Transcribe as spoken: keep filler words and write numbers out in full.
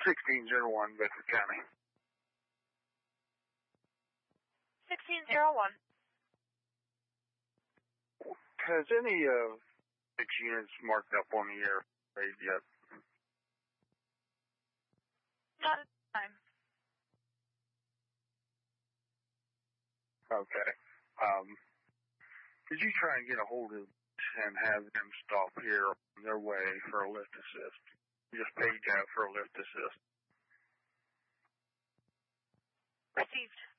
sixteen oh one, Bedford County. sixteen oh one. Has any of six units marked up on the air raid yet? Not at the time. Okay. Um, could you try and get a hold of and have them stop here on their way for a lift assist? Just page out for a lift assist. Received.